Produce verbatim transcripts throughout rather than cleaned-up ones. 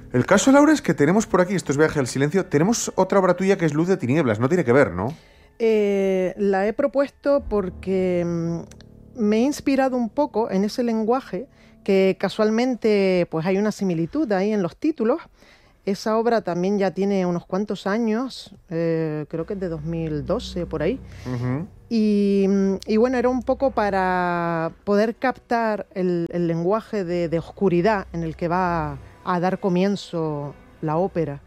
El caso, Laura, es que tenemos por aquí, esto es Viaje al Silencio, tenemos otra obra tuya que es Luz de Tinieblas, no tiene que ver, ¿no? Eh, la he propuesto porque mm, me he inspirado un poco en ese lenguaje que casualmente pues hay una similitud ahí en los títulos. Esa obra también ya tiene unos cuantos años, eh, creo que es de dos mil doce, por ahí. Uh-huh. Y, y bueno, era un poco para poder captar el, el lenguaje de, de oscuridad en el que va a dar comienzo la ópera.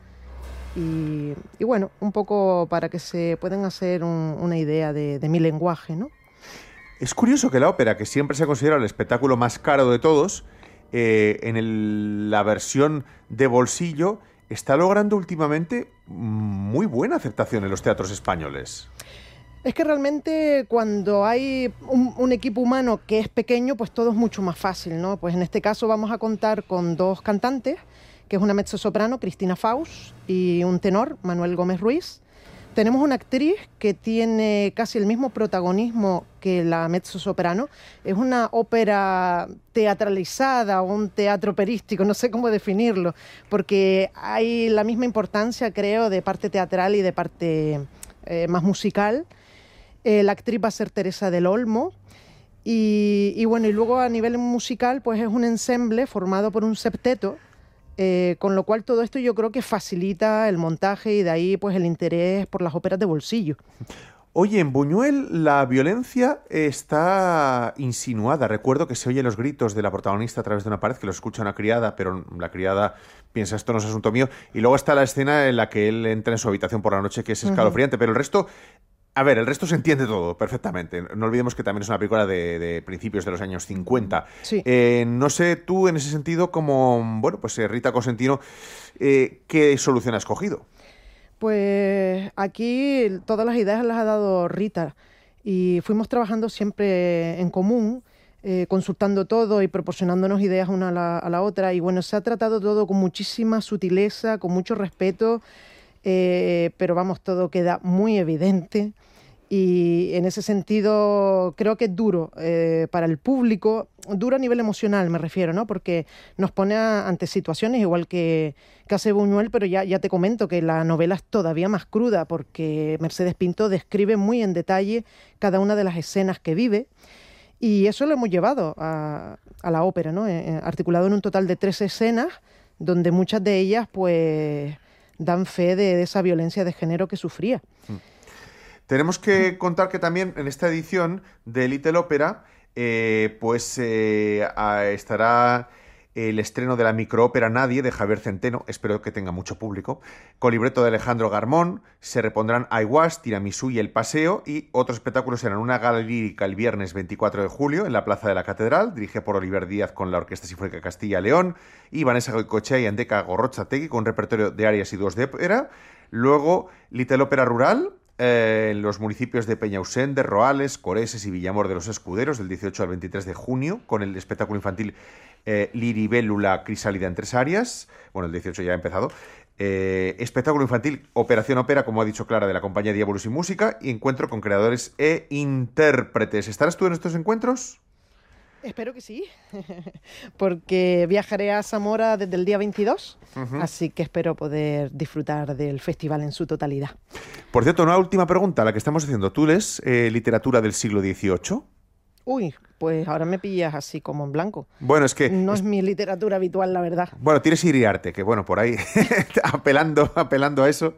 Y, y bueno, un poco para que se puedan hacer un, una idea de, de mi lenguaje, ¿no? Es curioso que la ópera, que siempre se ha considerado el espectáculo más caro de todos, eh, en el, la versión de bolsillo está logrando últimamente muy buena aceptación en los teatros españoles. Es que realmente cuando hay un, un equipo humano que es pequeño, pues todo es mucho más fácil, ¿no? Pues en este caso vamos a contar con dos cantantes, que es una mezzosoprano, Cristina Faust, y un tenor, Manuel Gómez Ruiz. Tenemos una actriz que tiene casi el mismo protagonismo que la mezzosoprano. Es una ópera teatralizada o un teatro operístico, no sé cómo definirlo, porque hay la misma importancia, creo, de parte teatral y de parte eh, más musical. Eh, la actriz va a ser Teresa del Olmo. Y, y bueno, y luego a nivel musical, pues es un ensemble formado por un septeto. Eh, con lo cual todo esto yo creo que facilita el montaje y de ahí pues el interés por las óperas de bolsillo. Oye, en Buñuel la violencia está insinuada. Recuerdo que se oyen los gritos de la protagonista a través de una pared, que lo escucha una criada, pero la criada piensa esto no es asunto mío. Y luego está la escena en la que él entra en su habitación por la noche, que es escalofriante, uh-huh. Pero el resto... A ver, el resto se entiende todo perfectamente. No olvidemos que también es una película de, de principios de los años cincuenta. Sí. Eh, no sé tú, en ese sentido, como, bueno, pues eh, Rita Cosentino, eh, ¿qué solución has escogido? Pues aquí todas las ideas las ha dado Rita y fuimos trabajando siempre en común, eh, consultando todo y proporcionándonos ideas una a la, a la otra. Y bueno, se ha tratado todo con muchísima sutileza, con mucho respeto. Eh, pero vamos, todo queda muy evidente y en ese sentido creo que es duro eh, para el público, duro a nivel emocional me refiero, ¿no? Porque nos pone a, ante situaciones igual que, que hace Buñuel, pero ya, ya te comento que la novela es todavía más cruda porque Mercedes Pinto describe muy en detalle cada una de las escenas que vive y eso lo hemos llevado a, a la ópera, ¿no? Eh, articulado en un total de tres escenas donde muchas de ellas pues dan fe de, de esa violencia de género que sufría. Tenemos que contar que también en esta edición de Little Opera eh, pues eh, estará el estreno de la microópera Nadie, de Javier Centeno, espero que tenga mucho público, con libreto de Alejandro Garmón. Se repondrán I Was, Tiramisú y El Paseo, y otros espectáculos serán una gala lírica el viernes veinticuatro de julio en la Plaza de la Catedral, dirigida por Oliver Díaz con la Orquesta Sinfónica Castilla León, y Vanessa Goicoechea y Andeca Gorrochategui con un repertorio de arias y dúos de ópera. Luego, Little Ópera Rural, eh, en los municipios de Peñausén, Roales, Coreses y Villamor de los Escuderos, del dieciocho al veintitrés de junio, con el espectáculo infantil eh, Liribélula Crisálida en tres áreas. Bueno, el dieciocho ya ha empezado. Eh, espectáculo infantil Operación Ópera, como ha dicho Clara, de la compañía Diabolus y Música, y encuentro con creadores e intérpretes. ¿Estarás tú en estos encuentros? Espero que sí, porque viajaré a Zamora desde el día veintidós, uh-huh. Así que espero poder disfrutar del festival en su totalidad. Por cierto, una última pregunta, la que estamos haciendo. ¿Tú lees eh, literatura del siglo dieciocho? Uy, pues ahora me pillas así como en blanco. Bueno, es que... No es, es mi literatura habitual, la verdad. Bueno, tienes Iriarte, que bueno, por ahí, apelando, apelando a eso...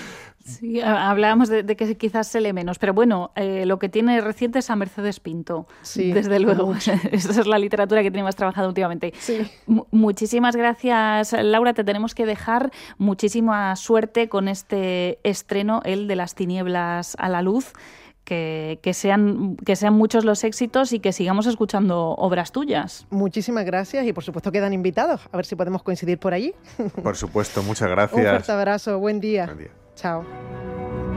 Sí, hablábamos de, de que quizás se lee menos, pero bueno, eh, lo que tiene reciente es a Mercedes Pinto, sí, desde luego. Mucho. Esa es la literatura que tiene más trabajada últimamente. Sí. M- muchísimas gracias, Laura, te tenemos que dejar. Muchísima suerte con este estreno, el de Las Tinieblas a la Luz. Que, que, sean, que sean muchos los éxitos y que sigamos escuchando obras tuyas. Muchísimas gracias y por supuesto quedan invitados. A ver si podemos coincidir por allí. Por supuesto, muchas gracias. Un fuerte abrazo, buen día. Buen día. Chao.